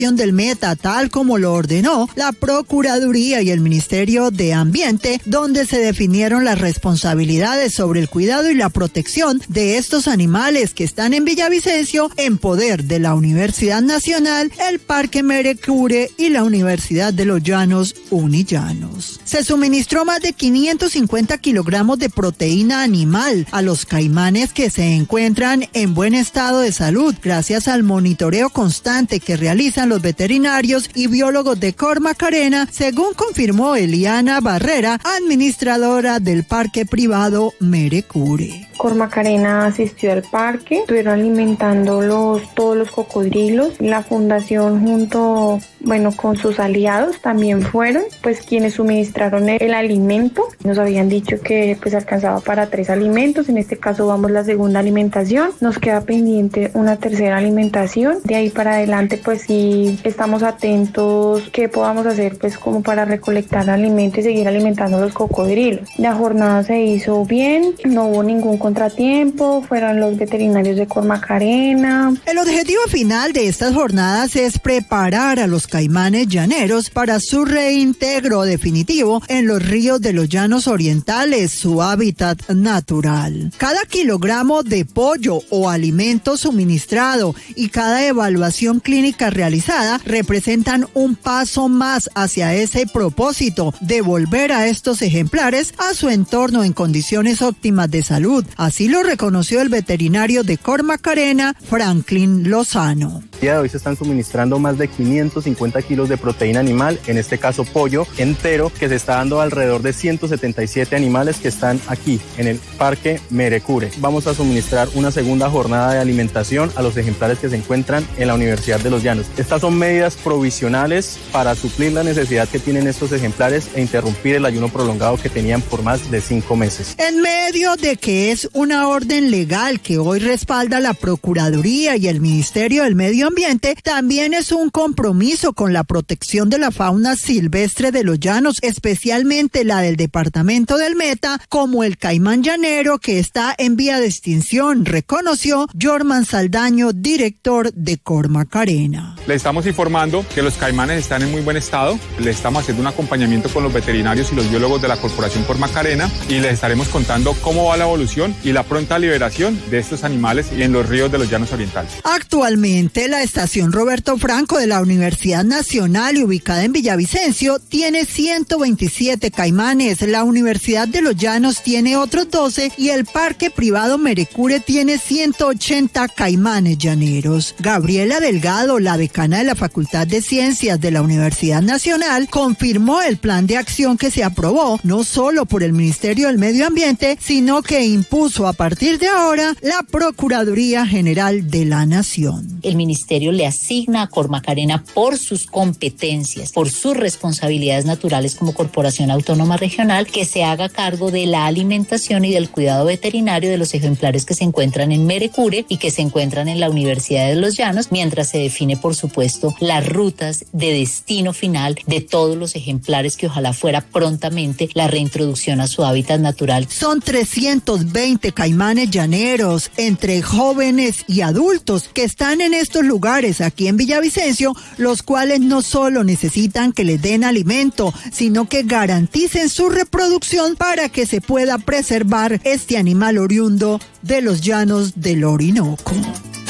del Meta, tal como lo ordenó la Procuraduría y el Ministerio de Ambiente, donde se definieron las responsabilidades sobre el cuidado y la protección de estos animales que están en Villavicencio en poder de la Universidad Nacional, el Parque Merecure y la Universidad de los Llanos Unillanos. Se suministró más de 550 kilogramos de proteína animal a los caimanes que se encuentran en buen estado de salud gracias al monitoreo constante que realizan los veterinarios y biólogos de Cormacarena, según confirmó Eliana Barrera, administradora del parque privado Merecure. Cormacarena asistió al parque, estuvieron alimentando todos los cocodrilos. La fundación con sus aliados también fueron quienes suministraron el alimento. Nos habían dicho que alcanzaba para 3 alimentos, en este caso vamos la segunda alimentación, nos queda pendiente una tercera alimentación. De ahí para adelante sí estamos atentos qué podamos hacer como para recolectar alimento y seguir alimentando a los cocodrilos. La jornada se hizo bien, no hubo ningún contratiempo, fueron los veterinarios de Cormacarena. El objetivo final de estas jornadas es preparar a los caimanes llaneros para su reintegro definitivo en los ríos de los Llanos Orientales, su hábitat natural. Cada kilogramo de pollo o alimento suministrado y cada evaluación clínica realizada representan un paso más hacia ese propósito de volver a estos ejemplares a su entorno en condiciones óptimas de salud. Así lo reconoció el veterinario de Cormacarena, Franklin Lozano. El día de hoy se están suministrando más de 550 kilos de proteína animal, en este caso pollo entero, que se está dando alrededor de 177 animales que están aquí en el Parque Merecure. Vamos a suministrar una segunda jornada de alimentación a los ejemplares que se encuentran en la Universidad de los Llanos. Estas son medidas provisionales para suplir la necesidad que tienen estos ejemplares e interrumpir el ayuno prolongado que tenían por más de 5 meses. En medio de que es una orden legal que hoy respalda la Procuraduría y el Ministerio del Medio Ambiente, también es un compromiso con la protección de la fauna silvestre de los llanos, especialmente la del departamento del Meta, como el caimán llanero que está en vía de extinción, reconoció Jorman Saldaño, director de Cormacarena. Le estamos informando que los caimanes están en muy buen estado, le estamos haciendo un acompañamiento con los veterinarios y los biólogos de la Corporación Cormacarena y les estaremos contando cómo va la evolución y la pronta liberación de estos animales en los ríos de los Llanos Orientales. Actualmente la estación Roberto Franco de la Universidad Nacional y ubicada en Villavicencio tiene 127 caimanes, la Universidad de los Llanos tiene otros 12 y el Parque Privado Merecure tiene 180 caimanes llaneros. Gabriela Delgado, la decana de la Facultad de Ciencias de la Universidad Nacional, confirmó el plan de acción que se aprobó no solo por el Ministerio del Medio Ambiente, sino que impuso a partir de ahora la Procuraduría General de la Nación. El Ministerio le asigna a Cormacarena por sus competencias, por sus responsabilidades naturales como Corporación Autónoma Regional, que se haga cargo de la alimentación y del cuidado veterinario de los ejemplares que se encuentran en Merecure y que se encuentran en la Universidad de los Llanos, mientras se define, por supuesto, las rutas de destino final de todos los ejemplares que ojalá fuera prontamente la reintroducción a su hábitat natural. Son 320 caimanes llaneros, entre jóvenes y adultos, que están en estos lugares aquí en Villavicencio, los cuales no solo necesitan que les den alimento, sino que garanticen su reproducción para que se pueda preservar este animal oriundo de los llanos del Orinoco.